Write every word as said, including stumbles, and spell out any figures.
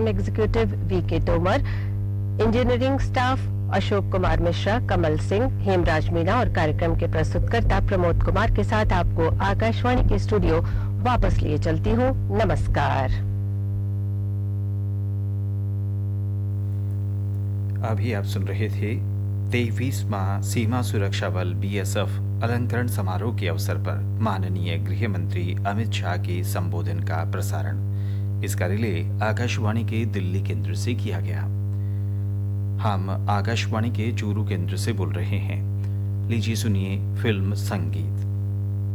Programme executive we के Tomar, engineering staff Ashok Kumar Mishra, Kamal Singh, Hemraj Meena और कार्यक्रम के प्रस्तुतकर्ता प्रमोद कुमार के साथ आपको आकाशवाणी के स्टूडियो वापस लिए चलती हूँ। नमस्कार। अभी आप सुन रहे थे तेईसवां सीमा सुरक्षा बल बी एस एफ अलंकरण समारोह के अवसर पर माननीय गृह मंत्री अमित शाह के संबोधन का प्रसारण। इसका रिले आकाशवाणी के दिल्ली केंद्र से किया गया। हम आकाशवाणी के चूरू केंद्र से बोल रहे हैं। लीजिए सुनिए फिल्म संगीत।